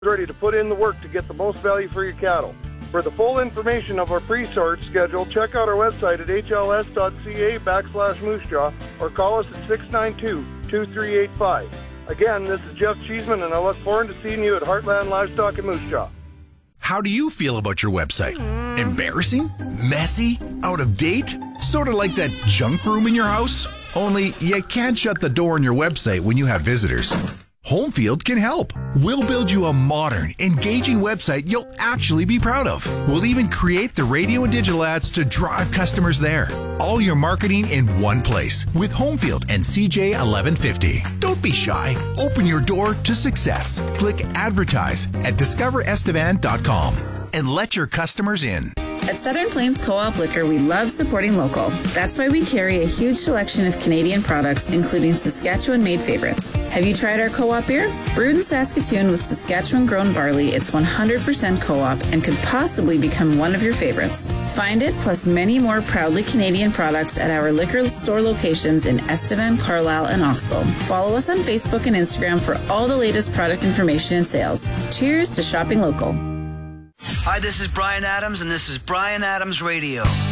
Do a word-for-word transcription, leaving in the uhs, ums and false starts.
ready to put in the work to get the most value for your cattle. For the full information of our pre-sort schedule, check out our website at hls.ca backslash moose jaw or call us at six nine two, two three eight five. Again, this is Jeff Cheeseman, and I look forward to seeing you at Heartland Livestock in Moose Jaw. How do you feel about your website? Embarrassing? Messy? Out of date? Sort of like that junk room in your house? Only you can't shut the door on your website when you have visitors. Homefield can help. We'll build you a modern, engaging website you'll actually be proud of. We'll even create the radio and digital ads to drive customers there. All your marketing in one place with Homefield and C J eleven fifty. Don't be shy. Open your door to success. Click advertise at discover estevan dot com and let your customers in. At Southern Plains Co-op Liquor, we love supporting local. That's why we carry a huge selection of Canadian products, including Saskatchewan-made favorites. Have you tried our co-op beer? Brewed in Saskatoon with Saskatchewan-grown barley, it's one hundred percent co-op and could possibly become one of your favorites. Find it, plus many more proudly Canadian products at our liquor store locations in Estevan, Carlisle, and Oxbow. Follow us on Facebook and Instagram for all the latest product information and sales. Cheers to shopping local. Hi, this is Brian Adams, and this is Brian Adams Radio.